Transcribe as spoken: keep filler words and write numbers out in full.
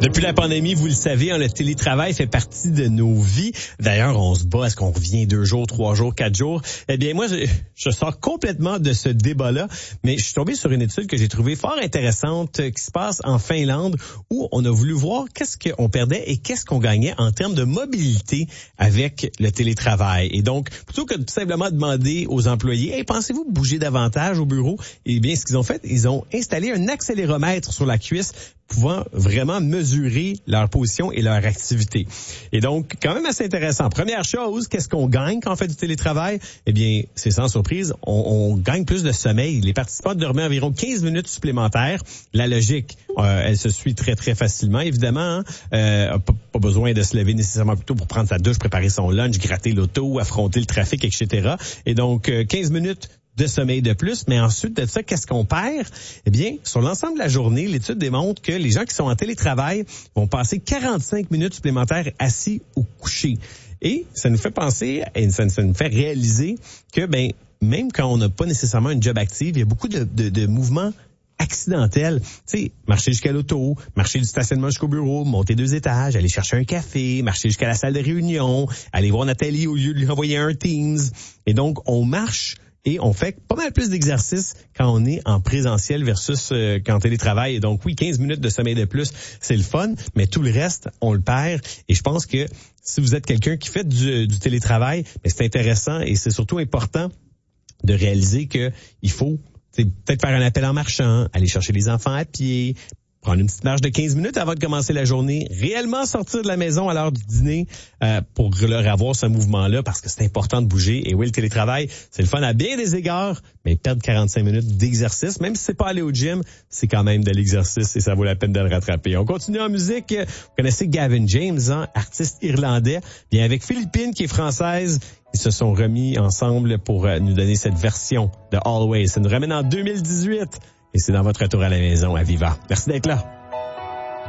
Depuis la pandémie, vous le savez, hein, le télétravail fait partie de nos vies. D'ailleurs, on se bat, est-ce qu'on revient deux jours, trois jours, quatre jours? Eh bien, moi, je, je sors complètement de ce débat-là, mais je suis tombé sur une étude que j'ai trouvée fort intéressante euh, qui se passe en Finlande, où on a voulu voir qu'est-ce qu'on perdait et qu'est-ce qu'on gagnait en termes de mobilité avec le télétravail. Et donc, plutôt que de tout simplement demander aux employés, hey, pensez-vous bouger davantage au bureau? Eh bien, ce qu'ils ont fait, ils ont installé un accéléromètre sur la cuisse pouvant vraiment mesurer leur position et leur activité. Et donc, quand même assez intéressant. Première chose, qu'est-ce qu'on gagne quand on fait du télétravail? Eh bien, c'est sans surprise, on, on gagne plus de sommeil. Les participants dormaient environ quinze minutes supplémentaires. La logique, euh, elle se suit très, très facilement, évidemment. Hein? Euh, pas, pas besoin de se lever nécessairement plus tôt pour prendre sa douche, préparer son lunch, gratter l'auto, affronter le trafic, et cetera. Et donc, euh, quinze minutes de sommeil de plus, mais ensuite de ça, qu'est-ce qu'on perd? Eh bien, sur l'ensemble de la journée, l'étude démontre que les gens qui sont en télétravail vont passer quarante-cinq minutes supplémentaires assis ou couchés. Et ça nous fait penser, et ça, ça nous fait réaliser que, ben, même quand on n'a pas nécessairement une job active, il y a beaucoup de, de, de mouvements accidentels. Tu sais, marcher jusqu'à l'auto, marcher du stationnement jusqu'au bureau, monter deux étages, aller chercher un café, marcher jusqu'à la salle de réunion, aller voir Nathalie au lieu de lui envoyer un Teams. Et donc, on marche et on fait pas mal plus d'exercices quand on est en présentiel versus euh, quand on télétravaille. Et donc, oui, quinze minutes de sommeil de plus, c'est le fun, mais tout le reste, on le perd. Et je pense que si vous êtes quelqu'un qui fait du, du télétravail, mais c'est intéressant et c'est surtout important de réaliser que il faut peut-être faire un appel en marchant, aller chercher les enfants à pied, prendre une petite marche de quinze minutes avant de commencer la journée, réellement sortir de la maison à l'heure du dîner euh, pour leur avoir ce mouvement-là parce que c'est important de bouger. Et oui, le télétravail, c'est le fun à bien des égards, mais perdre quarante-cinq minutes d'exercice, même si c'est pas aller au gym, c'est quand même de l'exercice et ça vaut la peine de le rattraper. On continue en musique. Vous connaissez Gavin James, hein, artiste irlandais, bien avec Philippine qui est française. Ils se sont remis ensemble pour euh, nous donner cette version de Always. Ça nous ramène en deux mille dix-huit. Et c'est dans votre retour à la maison à Viva. Merci d'être là.